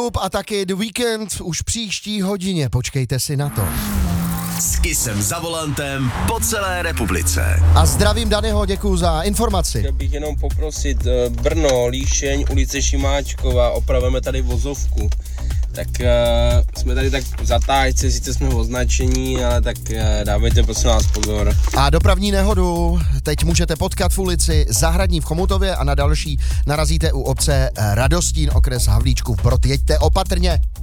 a taky The Weekend už příští hodině, počkejte si na to. S Kissem za volantem po celé republice. A zdravím Danyho, děkuju za informaci. Chtěl bych jenom poprosit Brno, Líšeň, ulice Šimáčková, opravujeme tady vozovku. Tak jsme tady tak v zatáčce, sice jsme označení, ale tak dávejte prosím nás pozor. A dopravní nehodu teď můžete potkat v ulici Zahradní v Chomutově a na další narazíte u obce Radostín, okres Havlíčkův Brod. Jeďte opatrně.